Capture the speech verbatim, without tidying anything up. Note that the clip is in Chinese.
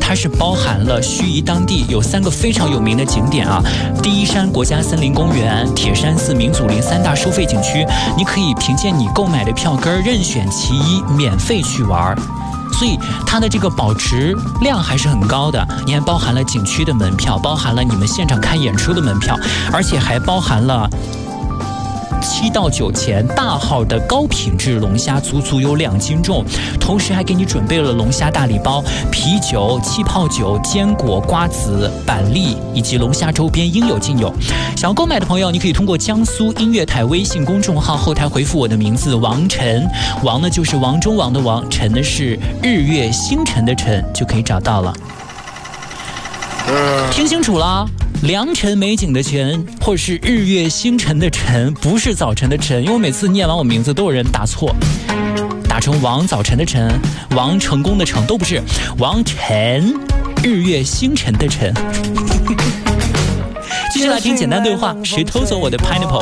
它是包含了盱眙当地有三个非常有名的景点啊，第一山国家森林公园、铁山寺、明祖陵三大收费景区，你可以凭借你购买的票根任选其一，免费去玩。所以它的这个保值量还是很高的，你还包含了景区的门票，包含了你们现场看演出的门票，而且还包含了七到九钱大号的高品质龙虾，足足有两斤重，同时还给你准备了龙虾大礼包、啤酒、气泡酒、坚果、瓜子、板栗以及龙虾周边应有尽有。想要购买的朋友，你可以通过江苏音乐台微信公众号后台回复我的名字王晨，王呢就是王中王的王，晨呢是日月星辰的辰，就可以找到了。听清楚了，良辰美景的辰，或者是日月星辰的辰，不是早晨的晨，因为我每次念完我名字都有人打错，打成王早晨的晨，王成功的成，都不是，王晨日月星辰的辰。继续来听简单对话，谁偷走我的 pineapple？